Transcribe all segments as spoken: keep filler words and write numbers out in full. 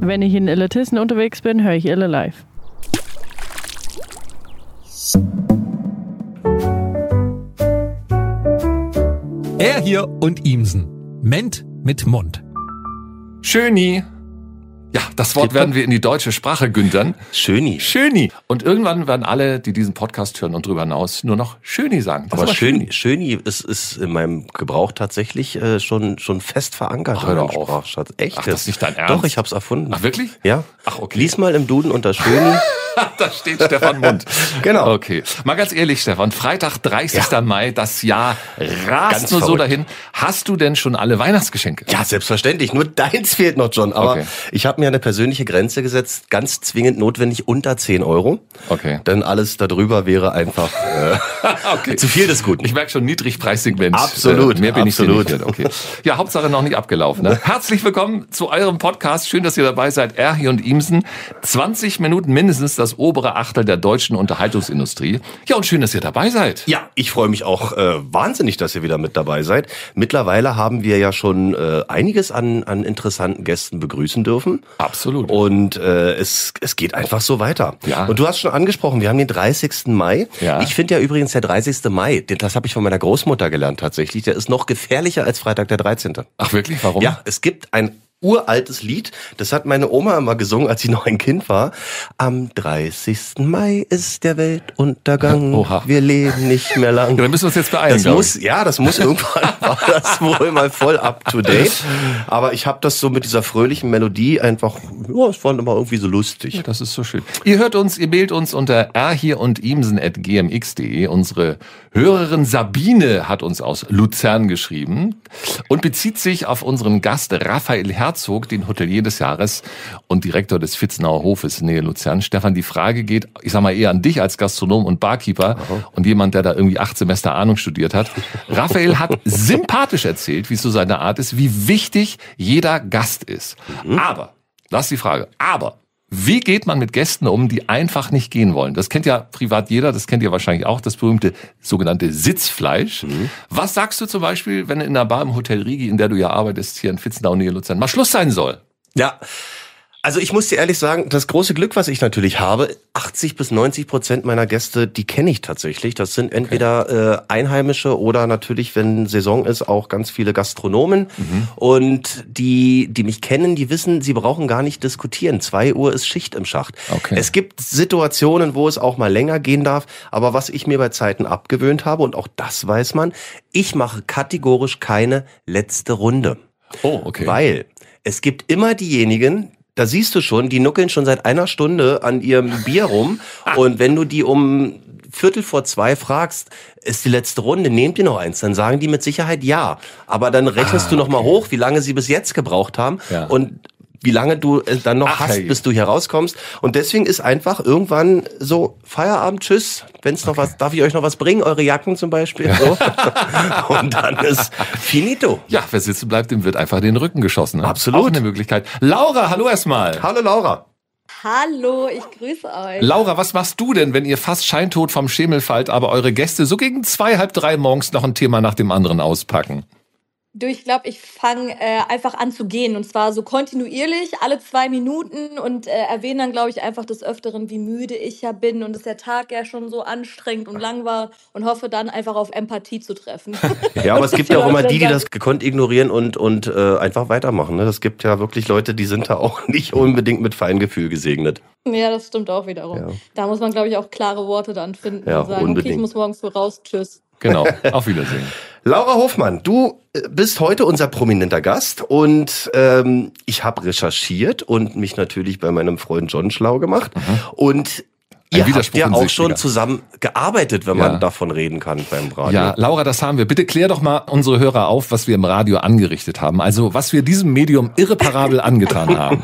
wenn ich in Illertissen unterwegs bin, höre ich Ille live. Er hier und Ihmsen. Ment mit Mund. Schöni. Ja, das Wort werden wir in die deutsche Sprache güntern. Schöni. Schöni. Und irgendwann werden alle, die diesen Podcast hören und drüber hinaus, nur noch Schöni sagen. Das aber aber Schöni, Schöni ist, ist in meinem Gebrauch tatsächlich äh, schon, schon fest verankert. Ach, hör doch im auf. Sprachschatz. Echt? Ach, das ist nicht dein Ernst? Doch, ich hab's erfunden. Ach, wirklich? Ja. Ach, okay. Lies mal im Duden unter Schöni. Da steht Stefan Mund. Genau. Okay. Mal ganz ehrlich, Stefan, Freitag, dreißigster Ja. Mai, das Jahr rast Ganz nur so verrückt. dahin. Hast du denn schon alle Weihnachtsgeschenke? Ja, selbstverständlich. Nur deins fehlt noch, John. Aber Okay. ich habe mir eine persönliche Grenze gesetzt, ganz zwingend notwendig unter zehn Euro. Okay. Denn alles darüber wäre einfach äh, Okay. zu viel des Guten. Ich merke schon, Niedrigpreissegment. Absolut, Äh, mehr bin absolut. ich dir nicht wert. Okay. Ja, Hauptsache noch nicht abgelaufen. Ne? Herzlich willkommen zu eurem Podcast. Schön, dass ihr dabei seid. Erhi und Ihmsen. zwanzig Minuten mindestens das obere Achtel der deutschen Unterhaltungsindustrie. Ja, und schön, dass ihr dabei seid. Ja, ich freue mich auch äh, wahnsinnig, dass ihr wieder mit dabei seid. Mittlerweile haben wir ja schon äh, einiges an, an interessanten Gästen begrüßen dürfen. Absolut. Und äh, es, es geht einfach so weiter. Ja. Und du hast schon angesprochen, wir haben den dreißigsten Mai. Ja. Ich finde ja übrigens der dreißigste Mai, den- das habe ich von meiner Großmutter gelernt tatsächlich, der ist noch gefährlicher als Freitag der dreizehnte. Ach wirklich, warum? Ja, es gibt ein uraltes Lied, das hat meine Oma immer gesungen, als sie noch ein Kind war. Am dreißigsten Mai ist der Weltuntergang, Oha. wir leben nicht mehr lang. Ja, dann müssen wir uns jetzt beeilen, Das glaub muss, ja, das muss irgendwann, war das wohl mal voll up to date. Aber ich habe das so mit dieser fröhlichen Melodie einfach, ja, es war immer irgendwie so lustig. Ja, das ist so schön. Ihr hört uns, ihr mailt uns unter r hier und imsen at g m x punkt d e. Unsere Hörerin Sabine hat uns aus Luzern geschrieben und bezieht sich auf unseren Gast Raphael Herzog, den Hotelier des Jahres und Direktor des Vitznauer Hofes Nähe Luzern. Stefan, die Frage geht, ich sag mal eher an dich als Gastronom und Barkeeper und jemand, der da irgendwie acht Semester Ahnung studiert hat. Raphael hat sympathisch erzählt, wie es so seine Art ist, wie wichtig jeder Gast ist. Aber, das ist die Frage, aber wie geht man mit Gästen um, die einfach nicht gehen wollen? Das kennt ja privat jeder, das kennt ihr wahrscheinlich auch, das berühmte sogenannte Sitzfleisch. Mhm. Was sagst du zum Beispiel, wenn in einer Bar im Hotel Rigi, in der du ja arbeitest, hier in Vitznau, Nähe Luzern, mal Schluss sein soll? Ja. Also ich muss dir ehrlich sagen, das große Glück, was ich natürlich habe, achtzig bis neunzig Prozent meiner Gäste, die kenne ich tatsächlich. Das sind entweder äh, Einheimische oder natürlich, wenn Saison ist, auch ganz viele Gastronomen. Mhm. Und die, die mich kennen, die wissen, sie brauchen gar nicht diskutieren. Zwei Uhr ist Schicht im Schacht. Okay. Es gibt Situationen, wo es auch mal länger gehen darf. Aber was ich mir bei Zeiten abgewöhnt habe, und auch das weiß man, ich mache kategorisch keine letzte Runde. Oh, okay. Weil es gibt immer diejenigen, da siehst du schon, die nuckeln schon seit einer Stunde an ihrem Bier rum. Und wenn du die um Viertel vor zwei fragst, ist die letzte Runde, nehmt ihr noch eins? Dann sagen die mit Sicherheit ja. Aber dann rechnest Ah, du noch mal okay. hoch, wie lange sie bis jetzt gebraucht haben. Ja. Und wie lange du es dann noch Ach, hast, hey. bis du hier rauskommst. Und deswegen ist einfach irgendwann so Feierabend, tschüss. Wenn's noch was, darf ich euch noch was bringen? Eure Jacken zum Beispiel. So. Und dann ist finito. Ja, wer sitzen bleibt, dem wird einfach in den Rücken geschossen. Ne? Absolut. Auch eine Möglichkeit. Laura, hallo erstmal. Hallo Laura. Hallo, ich grüße euch. Laura, was machst du denn, wenn ihr fast scheintot vom Schemel fallt, aber eure Gäste so gegen zwei, halb drei morgens noch ein Thema nach dem anderen auspacken? Du, ich glaube, ich fange äh, einfach an zu gehen und zwar so kontinuierlich, alle zwei Minuten und äh, erwähne dann, glaube ich, einfach des Öfteren, wie müde ich ja bin und dass der Tag ja schon so anstrengend und lang war und hoffe dann einfach auf Empathie zu treffen. Ja, aber es gibt ja auch immer die, die Leute das gekonnt ignorieren und und äh, einfach weitermachen. Ne? Das gibt ja wirklich Leute, die sind da auch nicht unbedingt mit Feingefühl gesegnet. Ja, das stimmt auch wiederum. Ja. Da muss man, glaube ich, auch klare Worte dann finden Ja, und sagen, unbedingt. okay, ich muss morgens früh raus, tschüss. Genau, auf Wiedersehen. Laura Hofmann, du äh, bist heute unser prominenter Gast und ähm, ich habe recherchiert und mich natürlich bei meinem Freund John schlau gemacht. Mhm. Und Ein ihr habt Widerspruch ja in auch sich, schon Digga. zusammen gearbeitet, wenn Ja. man davon reden kann beim Radio. Ja, Laura, das haben wir. Bitte klär doch mal unsere Hörer auf, was wir im Radio angerichtet haben. Also, was wir diesem Medium irreparabel angetan haben.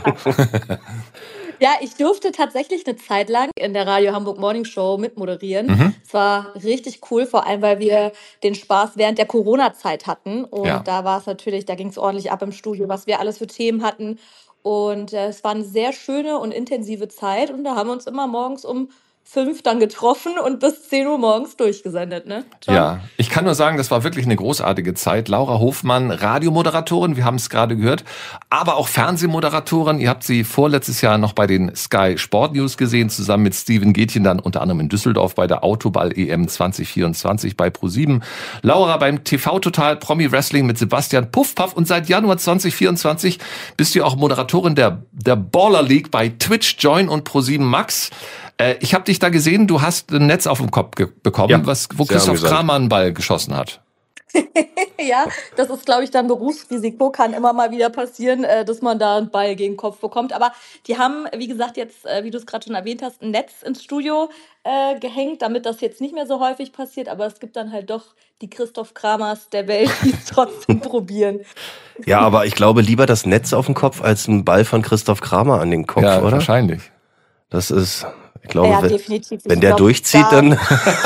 Ja, ich durfte tatsächlich eine Zeit lang in der Radio Hamburg Morning Show mitmoderieren. Mhm. Es war richtig cool, vor allem, weil wir den Spaß während der Corona-Zeit hatten. Und Ja. da war es natürlich, da ging es ordentlich ab im Studio, was wir alles für Themen hatten. Und äh, es war eine sehr schöne und intensive Zeit. Und da haben wir uns immer morgens um fünf dann getroffen und bis zehn Uhr morgens durchgesendet, ne? John? Ja, ich kann nur sagen, das war wirklich eine großartige Zeit. Laura Hofmann, Radiomoderatorin, wir haben es gerade gehört, aber auch Fernsehmoderatorin. Ihr habt sie vorletztes Jahr noch bei den Sky Sport News gesehen, zusammen mit Steven Gätjen dann unter anderem in Düsseldorf bei der Autoball-E M zwanzig vierundzwanzig bei ProSieben. Laura beim T V Total Promi Wrestling mit Sebastian Puffpaff und seit Januar zwanzig vierundzwanzig bist du auch Moderatorin der, der Baller League bei Twitch, Join und ProSieben Max. Äh, ich habe dich da gesehen, du hast ein Netz auf dem Kopf ge- bekommen, Ja, was, wo sehr Christoph amüsant. Kramer einen Ball geschossen hat. Ja, das ist, glaube ich, dann Berufsrisiko, kann immer mal wieder passieren, äh, dass man da einen Ball gegen den Kopf bekommt. Aber die haben, wie gesagt, jetzt, äh, wie du es gerade schon erwähnt hast, ein Netz ins Studio äh, gehängt, damit das jetzt nicht mehr so häufig passiert. Aber es gibt dann halt doch die Christoph Kramers der Welt, die es trotzdem probieren. Ja, aber ich glaube lieber das Netz auf dem Kopf als ein Ball von Christoph Kramer an den Kopf, Ja, oder? wahrscheinlich. Das ist, ich glaube, Ja, wenn, definitiv. Ich wenn der glaub, durchzieht, da- dann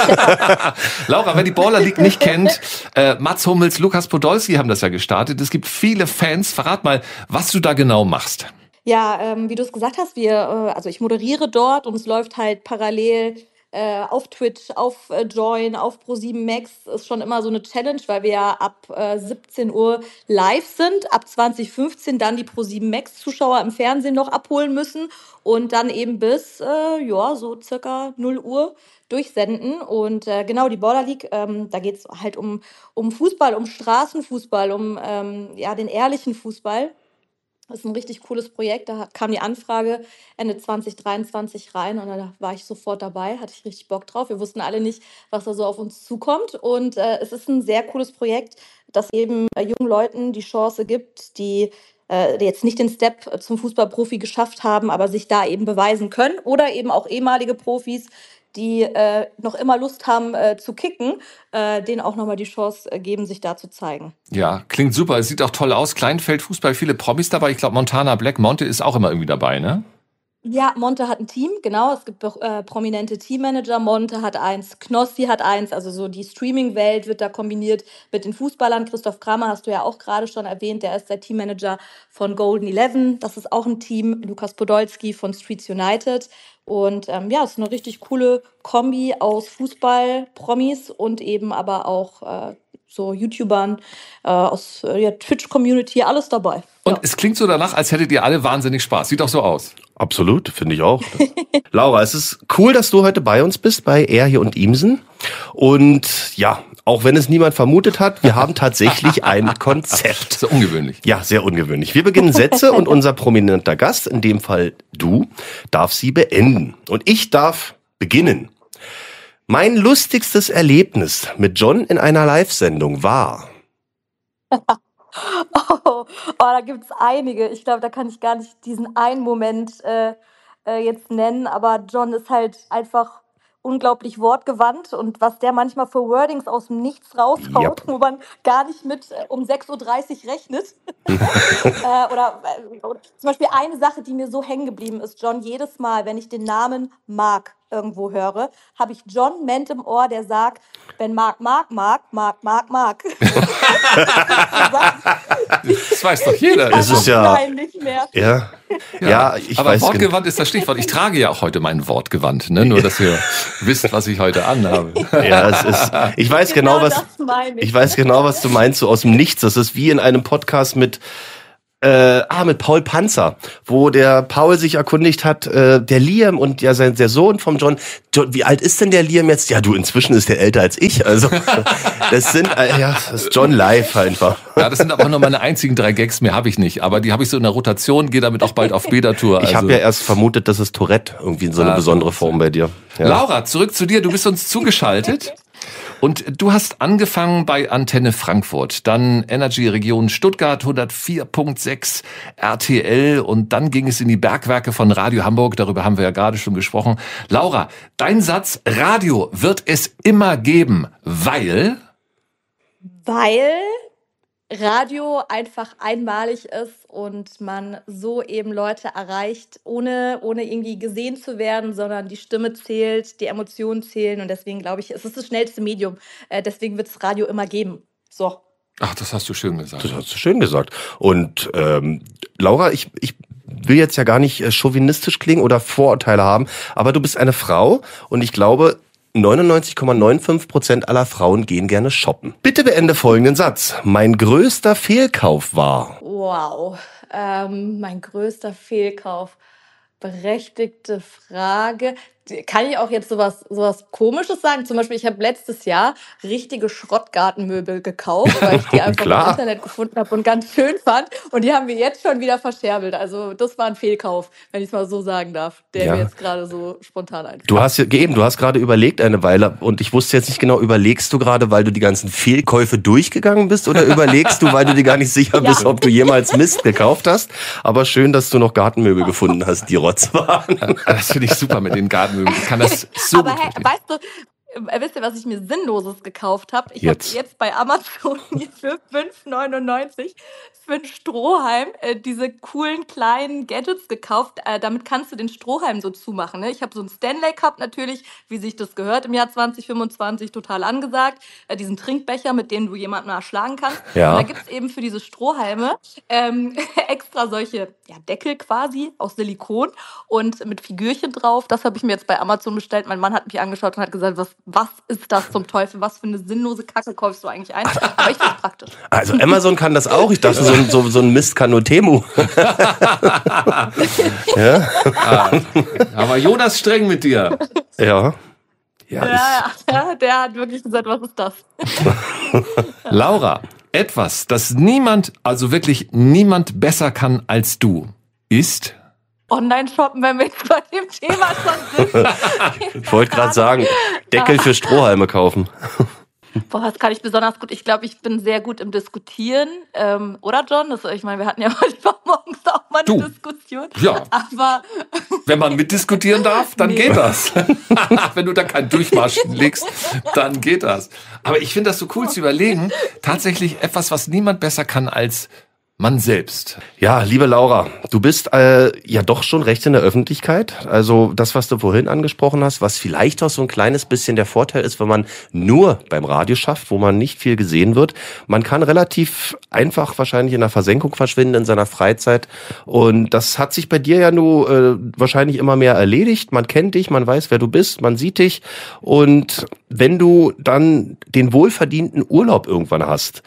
Laura, wer die Baller League nicht kennt, äh, Mats Hummels, Lukas Podolski haben das ja gestartet. Es gibt viele Fans. Verrat mal, was du da genau machst. Ja, ähm, wie du es gesagt hast, wir, äh, also ich moderiere dort und es läuft halt parallel äh, auf Twitch, auf äh, Join, auf ProSieben Max. Ist schon immer so eine Challenge, weil wir ja ab äh, siebzehn Uhr live sind, ab zwanzig fünfzehn dann die ProSieben Max Zuschauer im Fernsehen noch abholen müssen und dann eben bis äh, ja so circa null Uhr durchsenden. Und äh, genau, die Baller League, ähm, da geht's halt um, um Fußball, um Straßenfußball, um ähm, ja, den ehrlichen Fußball. Das ist ein richtig cooles Projekt. Da kam die Anfrage Ende zwanzig dreiundzwanzig rein und da war ich sofort dabei, hatte ich richtig Bock drauf. Wir wussten alle nicht, was da so auf uns zukommt. Und äh, es ist ein sehr cooles Projekt, das eben äh, jungen Leuten die Chance gibt, die äh, jetzt nicht den Step zum Fußballprofi geschafft haben, aber sich da eben beweisen können. Oder eben auch ehemalige Profis, die äh, noch immer Lust haben äh, zu kicken, äh, denen auch nochmal die Chance äh, geben, sich da zu zeigen. Ja, klingt super. Es sieht auch toll aus. Kleinfeldfußball, viele Promis dabei. Ich glaube, Montana Black, Monte ist auch immer irgendwie dabei, ne? Ja, Monte hat ein Team, genau. Es gibt äh, prominente Teammanager. Monte hat eins, Knossi hat eins. Also so die Streaming-Welt wird da kombiniert mit den Fußballern. Christoph Kramer hast du ja auch gerade schon erwähnt. Der ist der Teammanager von Golden Eleven. Das ist auch ein Team. Lukas Podolski von Streets United. Und ähm, ja, es ist eine richtig coole Kombi aus Fußball, Promis und eben aber auch äh, so YouTubern äh, aus äh, ja, Twitch-Community, alles dabei. Und Ja. es klingt so danach, als hättet ihr alle wahnsinnig Spaß. Sieht auch so aus. absolut, finde ich auch. Laura, es ist cool, dass du heute bei uns bist, bei Er hier und Imsen. Und ja, auch wenn es niemand vermutet hat, wir haben tatsächlich ein Konzept. So ungewöhnlich. Ja, sehr ungewöhnlich. Wir beginnen Sätze und unser prominenter Gast, in dem Fall du, darf sie beenden. Und ich darf beginnen. Mein lustigstes Erlebnis mit John in einer Live-Sendung war... Oh, oh, da gibt es einige. Ich glaube, da kann ich gar nicht diesen einen Moment äh, äh, jetzt nennen, aber John ist halt einfach unglaublich wortgewandt und was der manchmal für Wordings aus dem Nichts raushaut, Yep. wo man gar nicht mit äh, um sechs Uhr dreißig rechnet. äh, oder, äh, oder zum Beispiel eine Sache, die mir so hängen geblieben ist, John, jedes Mal, wenn ich den Namen Mark irgendwo höre, habe ich John Ment im Ohr, der sagt, wenn Mark, Mark, Mark, Mark, Mark, Mark. Das weiß doch jeder. Es ist ja- Nein, nicht mehr. Ja, ja, ich Aber weiß genau. Wortgewand ist das Stichwort. Ich trage ja auch heute mein Wortgewand, ne? Nur, dass ihr wisst, was ich heute anhabe. Ja, es ist, ich weiß genau, was, das meine ich. ich weiß genau, was du meinst, so aus dem Nichts. Das ist wie in einem Podcast mit, äh, ah, mit Paul Panzer, wo der Paul sich erkundigt hat, äh, der Liam und ja sein, der Sohn vom John, John, wie alt ist denn der Liam jetzt? Ja, du, inzwischen ist der älter als ich, also, das sind, äh, ja, das ist John live einfach. Ja, das sind aber nur meine einzigen drei Gags, mehr habe ich nicht. Aber die habe ich so in der Rotation, gehe damit auch bald auf Beta-Tour. Ich Also. habe ja erst vermutet, das ist Tourette, irgendwie in so eine Ah, besondere so. Form bei dir. Ja. Laura, zurück zu dir. Du bist uns zugeschaltet. Und du hast angefangen bei Antenne Frankfurt, dann Energy Region Stuttgart, hundertvier Komma sechs R T L und dann ging es in die Bergwerke von Radio Hamburg, darüber haben wir ja gerade schon gesprochen. Laura, dein Satz, Radio wird es immer geben, weil... Weil Radio einfach einmalig ist und man so eben Leute erreicht, ohne, ohne irgendwie gesehen zu werden, sondern die Stimme zählt, die Emotionen zählen und deswegen glaube ich, es ist das schnellste Medium. Äh, deswegen wird es Radio immer geben. So. Ach, das hast du schön gesagt. Das hast du schön gesagt. Und ähm, Laura, ich, ich will jetzt ja gar nicht äh, chauvinistisch klingen oder Vorurteile haben, aber du bist eine Frau und ich glaube, neunundneunzig Komma fünfundneunzig Prozent aller Frauen gehen gerne shoppen. Bitte beende folgenden Satz. Mein größter Fehlkauf war... Wow, ähm, mein größter Fehlkauf. Berechtigte Frage. Kann ich auch jetzt sowas, sowas Komisches sagen? Zum Beispiel, ich habe letztes Jahr richtige Schrottgartenmöbel gekauft, weil ich die einfach im Klar. Internet gefunden habe und ganz schön fand. Und die haben wir jetzt schon wieder verscherbelt. Also das war ein Fehlkauf, wenn ich es mal so sagen darf, der Ja. mir jetzt gerade so spontan einfällt. Du hast ja eben, du hast gerade überlegt eine Weile und ich wusste jetzt nicht genau, überlegst du gerade, weil du die ganzen Fehlkäufe durchgegangen bist oder überlegst du, weil du dir gar nicht sicher Ja. bist, ob du jemals Mist gekauft hast? Aber schön, dass du noch Gartenmöbel gefunden hast, die Rotz waren. Das finde ich super mit den Gartenmöbeln. Ich kann das so Aber gut hey, verstehen. weißt du, äh, wisst ihr, was ich mir Sinnloses gekauft habe? Ich habe Jetzt. jetzt bei Amazon für fünf neunundneunzig für einen Strohhalm äh, diese coolen kleinen Gadgets gekauft. Äh, damit kannst du den Strohhalm so zumachen. Ne? Ich habe so einen Stanley Cup natürlich, wie sich das gehört im Jahr zwanzig fünfundzwanzig, total angesagt. Äh, diesen Trinkbecher, mit dem du jemanden erschlagen kannst. Ja. Und da gibt's eben für diese Strohhalme ähm, extra solche ja, Deckel quasi aus Silikon und mit Figürchen drauf. Das habe ich mir jetzt bei Amazon bestellt. Mein Mann hat mich angeschaut und hat gesagt, was, was ist das zum Teufel? Was für eine sinnlose Kacke kaufst du eigentlich ein? Aber ich finde es praktisch. Also Amazon kann das auch. Ich dachte, so, ein- so, so ein Mist kann nur Temu. ja? Aber Jonas streng mit dir. Ja. Ja, Ja, ist, ja, ja, der hat wirklich gesagt, was ist das? Laura, etwas, das niemand, also wirklich niemand besser kann als du, ist... Online-Shoppen, wenn wir jetzt bei dem Thema schon sind. ich wollte gerade sagen, Deckel für Strohhalme kaufen. Boah, das kann ich besonders gut. Ich glaube, ich bin sehr gut im Diskutieren. Ähm, oder, John? Das, ich meine, wir hatten ja heute morgens auch mal eine Du. Diskussion. Ja. Aber Wenn man mitdiskutieren darf, dann Nee. geht das. Wenn du da keinen Durchmarsch legst, dann geht das. Aber ich finde das so cool zu überlegen. Tatsächlich etwas, was niemand besser kann als man selbst. Ja, liebe Laura, du bist äh, ja doch schon recht in der Öffentlichkeit. Also das, was du vorhin angesprochen hast, was vielleicht auch so ein kleines bisschen der Vorteil ist, wenn man nur beim Radio schafft, wo man nicht viel gesehen wird. Man kann relativ einfach wahrscheinlich in der Versenkung verschwinden in seiner Freizeit. Und das hat sich bei dir ja nur äh, wahrscheinlich immer mehr erledigt. Man kennt dich, man weiß, wer du bist, man sieht dich. Und wenn du dann den wohlverdienten Urlaub irgendwann hast,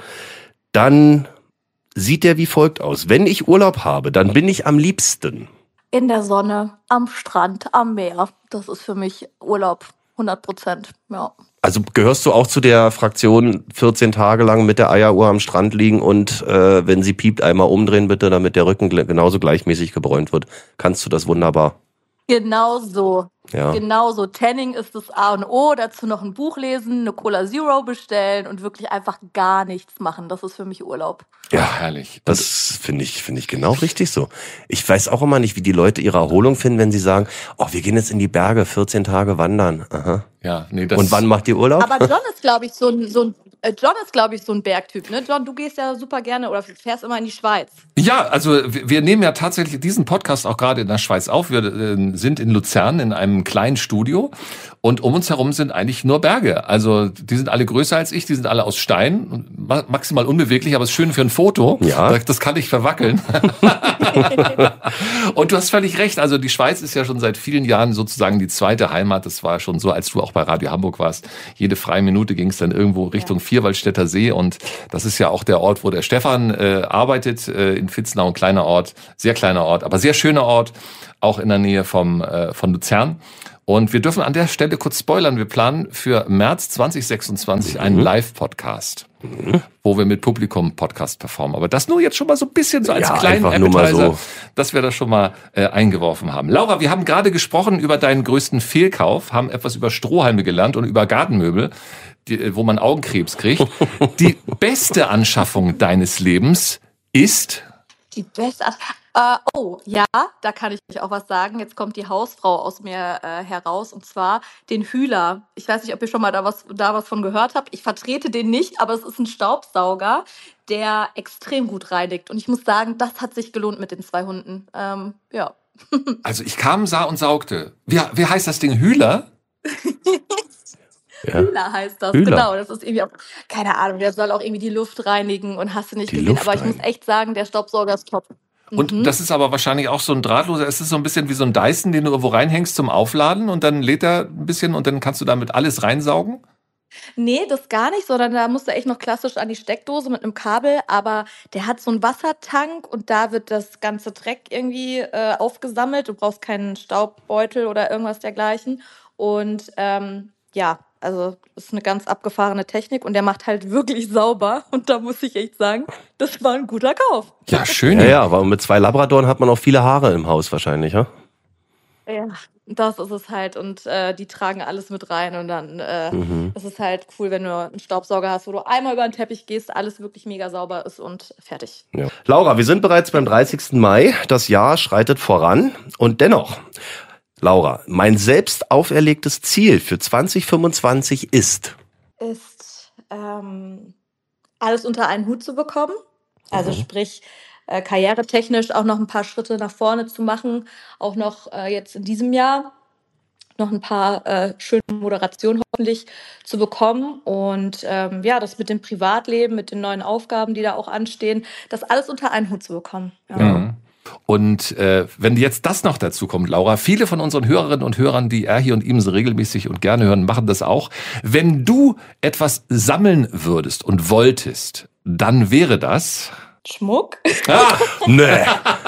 dann sieht der wie folgt aus. Wenn ich Urlaub habe, dann bin ich am liebsten. in der Sonne, am Strand, am Meer. Das ist für mich Urlaub. hundert Prozent, ja. Also gehörst du auch zu der Fraktion vierzehn Tage lang mit der Eieruhr am Strand liegen und äh, wenn sie piept, einmal umdrehen bitte, damit der Rücken gl- genauso gleichmäßig gebräunt wird. Kannst du das wunderbar? Genau so. Ja. Genau so. Tanning ist das A und O. Dazu noch ein Buch lesen, eine Cola Zero bestellen und wirklich einfach gar nichts machen. Das ist für mich Urlaub. Ja, herrlich. Das finde ich, finde ich genau richtig so. Ich weiß auch immer nicht, wie die Leute ihre Erholung finden, wenn sie sagen, oh, wir gehen jetzt in die Berge, vierzehn Tage wandern. Aha. Ja, nee, das Und wann macht ihr Urlaub? Aber John ist, glaube ich, so ein, so ein äh, John ist, glaube ich, so ein Bergtyp, ne? John, du gehst ja super gerne oder fährst immer in die Schweiz. Ja, also wir wir nehmen ja tatsächlich diesen Podcast auch gerade in der Schweiz auf. Wir äh, sind in Luzern in einem kleinen Studio und um uns herum sind eigentlich nur Berge. Also die sind alle größer als ich, die sind alle aus Stein, ma- maximal unbeweglich, aber ist schön für ein Foto. Ja. Das, das kann ich verwackeln. Und du hast völlig recht, also die Schweiz ist ja schon seit vielen Jahren sozusagen die zweite Heimat. Das war schon so, als du auch bei Radio Hamburg warst. Jede freie Minute ging es dann irgendwo Richtung Vierwaldstätter See und das ist ja auch der Ort, wo der Stefan äh, arbeitet, äh, in Vitznau, ein kleiner Ort, sehr kleiner Ort, aber sehr schöner Ort, auch in der Nähe vom äh, von Luzern. Und wir dürfen an der Stelle kurz spoilern, wir planen für März zwanzig sechsundzwanzig einen Live-Podcast, wo wir mit Publikum Podcast performen. Aber das nur jetzt schon mal so ein bisschen so als Ja, kleinen einfach nur mal Appetizer, so. dass wir das schon mal äh, eingeworfen haben. Laura, wir haben gerade gesprochen über deinen größten Fehlkauf, haben etwas über Strohhalme gelernt und über Gartenmöbel, die, wo man Augenkrebs kriegt. Die beste Anschaffung deines Lebens ist... Die beste. Äh, oh, ja, da kann ich euch auch was sagen. Jetzt kommt die Hausfrau aus mir äh, heraus und zwar den Hühler. Ich weiß nicht, ob ihr schon mal da was, da was von gehört habt. Ich vertrete den nicht, aber es ist ein Staubsauger, der extrem gut reinigt. Und ich muss sagen, das hat sich gelohnt mit den zwei Hunden. Ähm, ja. Also ich kam, sah und saugte. Wie, wie heißt das Ding? Hühler? Ja. Hühler heißt das, Hühler. genau. Das ist irgendwie auch, keine Ahnung, der soll auch irgendwie die Luft reinigen und hast du nicht Die gesehen. Luft Aber ich muss reinigen. echt sagen, der Staubsauger ist top. Und Mhm. das ist aber wahrscheinlich auch so ein drahtloser, es ist so ein bisschen wie so ein Dyson, den du irgendwo reinhängst zum Aufladen und dann lädt er ein bisschen und dann kannst du damit alles reinsaugen? Nee, das gar nicht, sondern da musst du echt noch klassisch an die Steckdose mit einem Kabel, aber der hat so einen Wassertank und da wird das ganze Dreck irgendwie äh, aufgesammelt. Du brauchst keinen Staubbeutel oder irgendwas dergleichen. Und ähm, ja, also das ist eine ganz abgefahrene Technik und der macht halt wirklich sauber. Und da muss ich echt sagen, das war ein guter Kauf. Ja, schön. Ja, ja, aber mit zwei Labradoren hat man auch viele Haare im Haus wahrscheinlich, ja? Ja, das ist es halt. Und äh, die tragen alles mit rein. Und dann äh, Mhm. ist es halt cool, wenn du einen Staubsauger hast, wo du einmal über den Teppich gehst, alles wirklich mega sauber ist und fertig. Ja. Laura, wir sind bereits beim dreißigsten Mai. Das Jahr schreitet voran. Und dennoch, Laura, mein selbst auferlegtes Ziel für zwanzig fünfundzwanzig ist... Ist ähm, alles unter einen Hut zu bekommen. Also Mhm. sprich, äh, karrieretechnisch auch noch ein paar Schritte nach vorne zu machen. Auch noch äh, jetzt in diesem Jahr noch ein paar äh, schöne Moderationen hoffentlich zu bekommen. Und ähm, ja, das mit dem Privatleben, mit den neuen Aufgaben, die da auch anstehen, das alles unter einen Hut zu bekommen. Ja. Mhm. Und äh, wenn jetzt das noch dazu kommt, Laura, viele von unseren Hörerinnen und Hörern, die er hier und ihm so regelmäßig und gerne hören, machen das auch. Wenn du etwas sammeln würdest und wolltest, dann wäre das... Schmuck. Ah, Nee,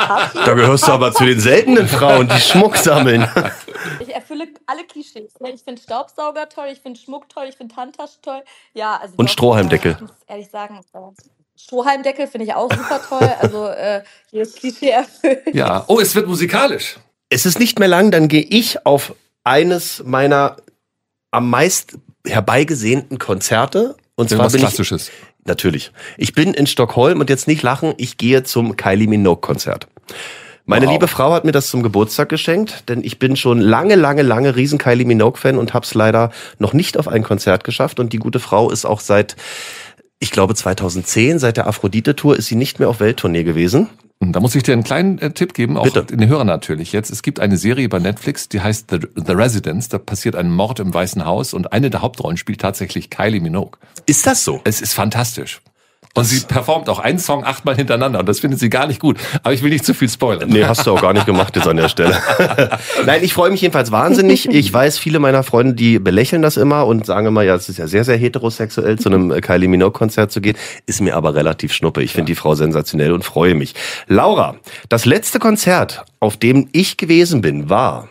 da gehörst du aber zu den seltenen Frauen, die Schmuck sammeln. Ich erfülle alle Klischees. Ne? Ich finde Staubsauger toll, ich finde Schmuck toll, ich finde Handtaschen toll. Ja, also Und doch, Strohhalmdeckel. Äh, ich muss ehrlich sagen, äh, Strohhalmdeckel finde ich auch super toll. Also äh, jedes Klischee erfüllt. ja. Oh, es wird musikalisch. Es ist nicht mehr lang, dann gehe ich auf eines meiner am meist herbeigesehnten Konzerte. Und zwar Irgendwas bin ich, Klassisches. natürlich, ich bin in Stockholm und jetzt nicht lachen, ich gehe zum Kylie Minogue-Konzert. Meine Wow. liebe Frau hat mir das zum Geburtstag geschenkt, denn ich bin schon lange, lange, lange riesen Kylie Minogue-Fan und hab's leider noch nicht auf ein Konzert geschafft. Und die gute Frau ist auch seit, ich glaube zweitausendzehn, seit der Aphrodite-Tour ist sie nicht mehr auf Welttournee gewesen. Da muss ich dir einen kleinen äh, Tipp geben, auch Bitte. den Hörern natürlich jetzt. Es gibt eine Serie bei Netflix, die heißt The, The Residence. Da passiert ein Mord im Weißen Haus und eine der Hauptrollen spielt tatsächlich Kylie Minogue. Ist das so? Es ist fantastisch. Und sie performt auch einen Song achtmal hintereinander und das findet sie gar nicht gut. Aber ich will nicht zu viel spoilern. Nee, hast du auch gar nicht gemacht jetzt an der Stelle. Nein, ich freue mich jedenfalls wahnsinnig. Ich weiß, viele meiner Freunde, die belächeln das immer und sagen immer, ja, es ist ja sehr, sehr heterosexuell, zu einem Kylie Minogue-Konzert zu gehen. Ist mir aber relativ schnuppe. Ich finde die Frau sensationell und freue mich. Laura, das letzte Konzert, auf dem ich gewesen bin, war...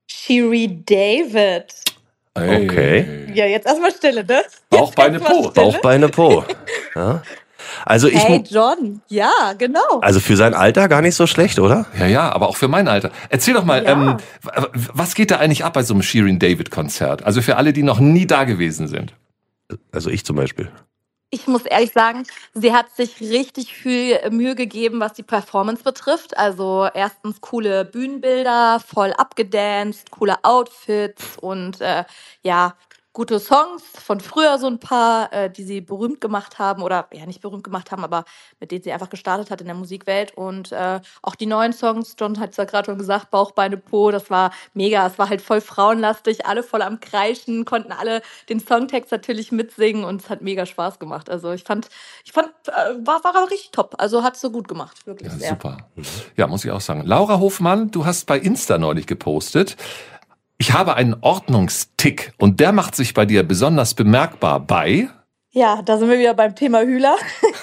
Shiri David. Ey. Okay. Ja, jetzt erstmal Stille, ne? Bauchbeine, Jetzt erstmal Po. Stille. Bauchbeine, Po. Ja. Also ich, Hey John, ja, genau. also für sein Alter gar nicht so schlecht, oder? Ja, ja, aber auch für mein Alter. Erzähl doch mal, Ja. ähm, w- was geht da eigentlich ab bei so einem Shirin David Konzert? Also für alle, die noch nie da gewesen sind. Also ich zum Beispiel. Ich muss ehrlich sagen, sie hat sich richtig viel Mühe gegeben, was die Performance betrifft. Also erstens coole Bühnenbilder, voll abgedanced, coole Outfits und äh, ja, gute Songs von früher so ein paar, äh, die sie berühmt gemacht haben oder ja nicht berühmt gemacht haben, aber mit denen sie einfach gestartet hat in der Musikwelt. Und äh, auch die neuen Songs, John hat es ja gerade schon gesagt, Bauch, Beine, Po, das war mega. Es war halt voll frauenlastig, alle voll am Kreischen, konnten alle den Songtext natürlich mitsingen und es hat mega Spaß gemacht. Also ich fand, ich fand, äh, war, war richtig top. Also hat es so gut gemacht, wirklich Ja, sehr. super. Ja, muss ich auch sagen. Laura Hofmann, du hast bei Insta neulich gepostet, ich habe einen Ordnungstick und der macht sich bei dir besonders bemerkbar bei... Ja, da sind wir wieder beim Thema Hühler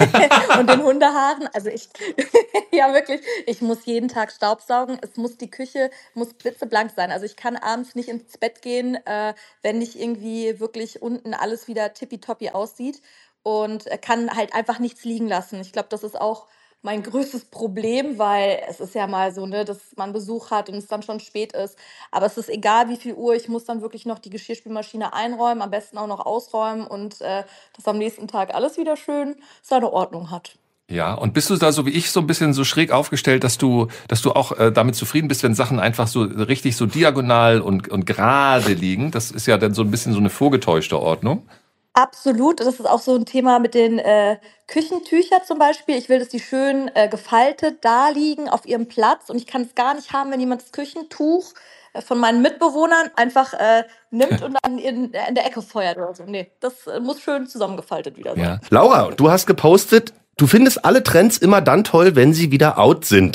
und den Hundehaaren. Also ich, ja wirklich, ich muss jeden Tag Staubsaugen. Es muss, die Küche muss blitzeblank sein. Also ich kann abends nicht ins Bett gehen, äh, wenn nicht irgendwie wirklich unten alles wieder tippitoppi aussieht und äh, kann halt einfach nichts liegen lassen. Ich glaube, das ist auch mein größtes Problem, weil es ist ja mal so, ne, dass man Besuch hat und es dann schon spät ist. Aber es ist egal, wie viel Uhr, ich muss dann wirklich noch die Geschirrspülmaschine einräumen, am besten auch noch ausräumen und äh, dass am nächsten Tag alles wieder schön seine Ordnung hat. Ja, und bist du da so wie ich so ein bisschen so schräg aufgestellt, dass du, dass du auch äh, damit zufrieden bist, wenn Sachen einfach so richtig so diagonal und, und gerade liegen? Das ist ja dann so ein bisschen so eine vorgetäuschte Ordnung. Absolut, das ist auch so ein Thema mit den äh, Küchentüchern zum Beispiel. Ich will, dass die schön äh, gefaltet da liegen auf ihrem Platz und ich kann es gar nicht haben, wenn jemand das Küchentuch äh, von meinen Mitbewohnern einfach äh, nimmt und dann in, in der Ecke feuert oder so. Nee, das äh, muss schön zusammengefaltet wieder sein. Ja. Laura, du hast gepostet, du findest alle Trends immer dann toll, wenn sie wieder out sind.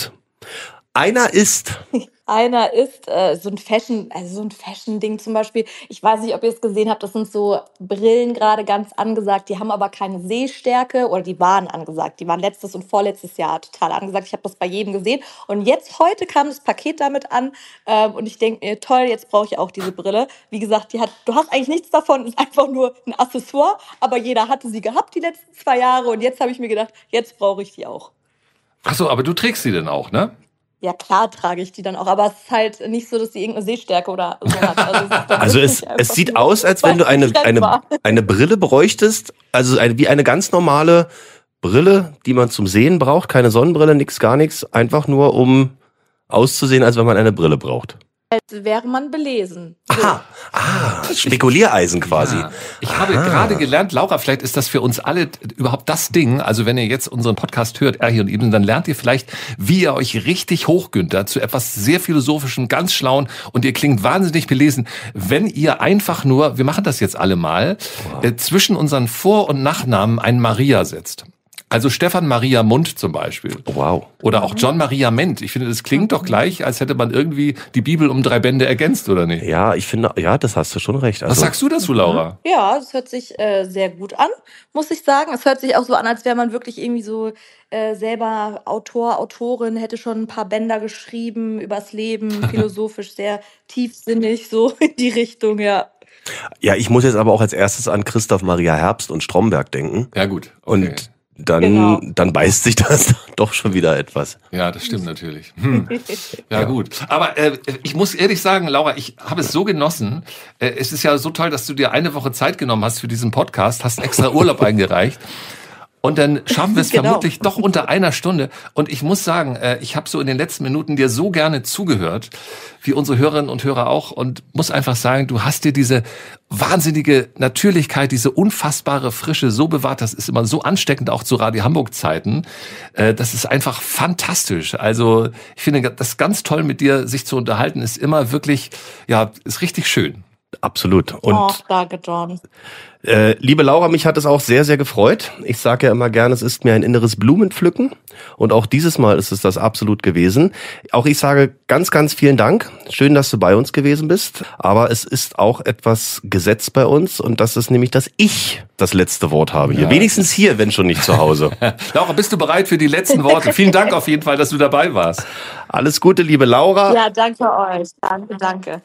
Einer ist... Einer ist äh, so ein Fashion, also so ein Fashion-Ding zum Beispiel. Ich weiß nicht, ob ihr es gesehen habt, das sind so Brillen gerade ganz angesagt, die haben aber keine Sehstärke oder die waren angesagt. Die waren letztes und vorletztes Jahr total angesagt. Ich habe das bei jedem gesehen. Und jetzt, heute kam das Paket damit an ähm, und ich denke mir, toll, jetzt brauche ich auch diese Brille. Wie gesagt, die hat, du hast eigentlich nichts davon, ist einfach nur ein Accessoire, aber jeder hatte sie gehabt die letzten zwei Jahre und jetzt habe ich mir gedacht, jetzt brauche ich die auch. Ach so, aber du trägst sie denn auch, ne? Ja, klar trage ich die dann auch, aber es ist halt nicht so, dass die irgendeine Sehstärke oder so hat. Also es, ist dann Also es, wirklich es einfach sieht nur, aus, als weil wenn du es eine, Trend eine, war. eine Brille bräuchtest, also eine, wie eine ganz normale Brille, die man zum Sehen braucht, keine Sonnenbrille, nix, gar nichts, einfach nur um auszusehen, als wenn man eine Brille braucht. Als wäre man belesen. So. Aha, ah, Spekuliereisen quasi. Ja. Ich habe gerade gelernt, Laura, vielleicht ist das für uns alle überhaupt das Ding. Also wenn ihr jetzt unseren Podcast hört, Erhi und Ibsen, dann lernt ihr vielleicht, wie ihr euch richtig hochgüntert zu etwas sehr Philosophischem, ganz Schlauen und ihr klingt wahnsinnig belesen, wenn ihr einfach nur, wir machen das jetzt alle mal, wow. äh, zwischen unseren Vor- und Nachnamen ein Maria setzt. Also Stefan Maria Mund zum Beispiel. Wow. Oder auch John Maria Ment. Ich finde, das klingt doch gleich, als hätte man irgendwie die Bibel um drei Bände ergänzt, oder nicht? Ja, ich finde, ja, das hast du schon recht. Also, was sagst du dazu, Laura? Ja, es hört sich äh, sehr gut an, muss ich sagen. Es hört sich auch so an, als wäre man wirklich irgendwie so äh, selber Autor, Autorin, hätte schon ein paar Bänder geschrieben übers Leben, philosophisch sehr tiefsinnig, so in die Richtung, ja. Ja, ich muss jetzt aber auch als erstes an Christoph Maria Herbst und Stromberg denken. Ja, gut. Okay. Und dann, Genau. dann beißt sich das doch schon wieder etwas. Ja, das stimmt natürlich. Hm. Ja, ja, gut. Aber äh, ich muss ehrlich sagen, Laura, ich habe es so genossen. Äh, es ist ja so toll, dass du dir eine Woche Zeit genommen hast für diesen Podcast, hast extra Urlaub eingereicht. Und dann schaffen wir es Genau. vermutlich doch unter einer Stunde. Und ich muss sagen, äh, ich habe so in den letzten Minuten dir so gerne zugehört, wie unsere Hörerinnen und Hörer auch. Und muss einfach sagen, du hast dir diese wahnsinnige Natürlichkeit, diese unfassbare Frische so bewahrt. Das ist immer so ansteckend, auch zu Radio Hamburg Zeiten. Äh, das ist einfach fantastisch. Also ich finde das ganz toll, mit dir sich zu unterhalten, ist immer wirklich, ja, ist richtig schön. Absolut. Und Oh, danke, John. Äh, liebe Laura, mich hat es auch sehr, sehr gefreut. Ich sage ja immer gerne, es ist mir ein inneres Blumenpflücken. Und auch dieses Mal ist es das absolut gewesen. Auch ich sage ganz, ganz vielen Dank. Schön, dass du bei uns gewesen bist. Aber es ist auch etwas gesetzt bei uns. Und das ist nämlich, dass ich das letzte Wort habe. Hier. Ja. Wenigstens hier, wenn schon nicht zu Hause. Laura, bist du bereit für die letzten Worte? Vielen Dank auf jeden Fall, dass du dabei warst. Alles Gute, liebe Laura. Ja, danke euch. Danke, danke.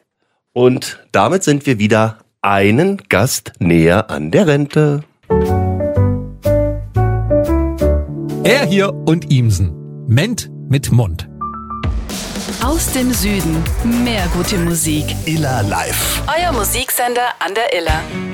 Und damit sind wir wieder einen Gast näher an der Rente. Er hier und Imsen. Ment mit Mund. Aus dem Süden mehr gute Musik. Iller Live. Euer Musiksender an der Iller.